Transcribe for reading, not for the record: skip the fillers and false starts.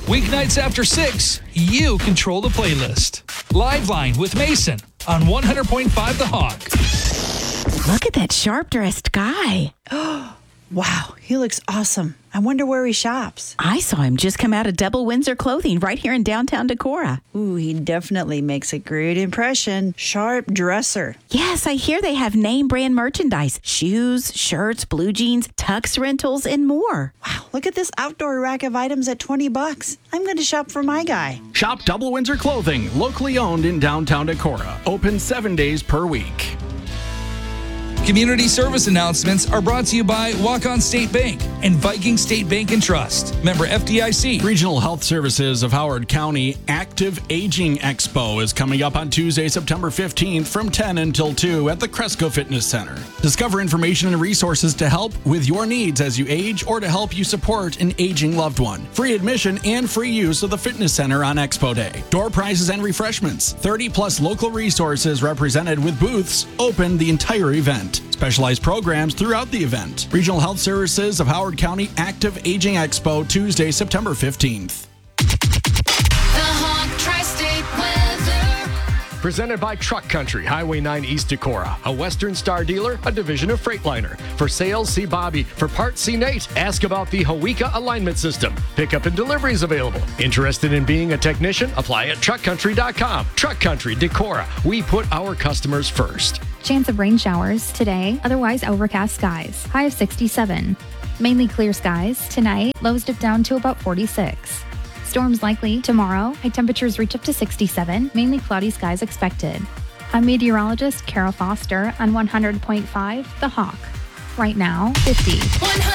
Weeknights after 6, you control the playlist. Live Line with Mason on 100.5 The Hawk. Look at that sharp-dressed guy. Wow, he looks awesome. I wonder where he shops. I saw him just come out of Double Windsor Clothing right here in downtown Decorah. Ooh, he definitely makes a great impression. Sharp dresser. Yes, I hear they have name brand merchandise. Shoes, shirts, blue jeans, tux rentals, and more. Wow, look at this outdoor rack of items at $20. I'm going to shop for my guy. Shop Double Windsor Clothing, locally owned in downtown Decorah. Open 7 days per week. Community service announcements are brought to you by Walk-On State Bank and Viking State Bank and Trust. Member FDIC. Regional Health Services of Howard County Active Aging Expo is coming up on Tuesday, September 15th from 10 until 2 at the Cresco Fitness Center. Discover information and resources to help with your needs as you age or to help you support an aging loved one. Free admission and free use of the fitness center on Expo Day. Door prizes and refreshments. 30 plus local resources represented with booths open the entire event. Specialized programs throughout the event. Regional Health Services of Howard County Active Aging Expo, Tuesday, September 15th. The Hawk Tri-State Weather. Presented by Truck Country, Highway 9 East Decorah, a Western Star dealer, a division of Freightliner. For sales, see Bobby. For parts, see Nate. Ask about the Hawika alignment system. Pickup and deliveries available. Interested in being a technician? Apply at truckcountry.com. Truck Country, Decorah. We put our customers first. Chance of rain showers today, otherwise overcast skies. High of 67. Mainly clear skies tonight, lows dip down to about 46. Storms likely tomorrow, high temperatures reach up to 67, mainly cloudy skies expected. I'm meteorologist Carol Foster on 100.5 The Hawk. Right now, 50. 100.